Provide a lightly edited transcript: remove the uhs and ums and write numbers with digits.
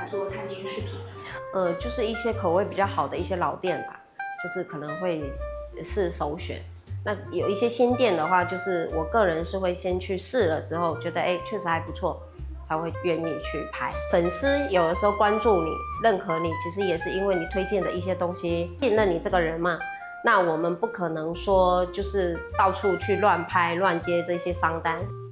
做探店视频？ 就是一些口味比较好的一些老店吧，就是可能会是首选。那有一些新店的话，就是我个人是会先去试了之后，觉得确实还不错，才会愿意去拍。粉丝有的时候关注你、认可你，其实也是因为你推荐的一些东西，信任你这个人嘛。那我们不可能说就是到处去乱拍、乱接这些商单。